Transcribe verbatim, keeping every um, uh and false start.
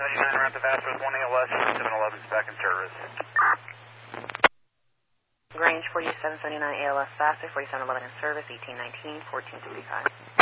seventy-nine, around the Vassar with one A L S, seven eleven is back in service. Grange forty-seven seventy-nine A L S Vassar, forty-seven eleven in service, eighteen nineteen, fourteen fifty-five.